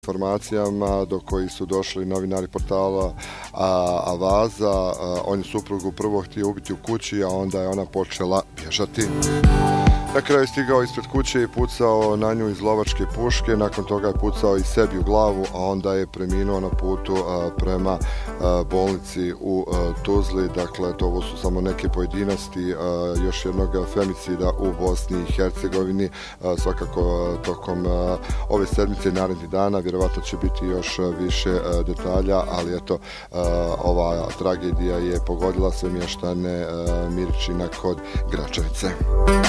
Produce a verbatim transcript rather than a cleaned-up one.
informacijama do kojih su došli novinari portala a, Avaza. A, on je suprugu prvo htio ubiti u kući, a onda je ona počela bježati. Na kraju je stigao ispred kuće i pucao na nju iz lovačke puške, nakon toga je pucao i sebi u glavu, a onda je preminuo na putu a, prema a, bolnici u a, Tuzli. Dakle, to ovo su samo neke pojedinosti a, još jednog femicida u Bosni i Hercegovini. A, svakako a, tokom a, ove sedmice i narednih dana vjerovatno će biti još a, više a, detalja, ali eto, a, ova tragedija je pogodila sve mještane a, Miričina kod Gračevice.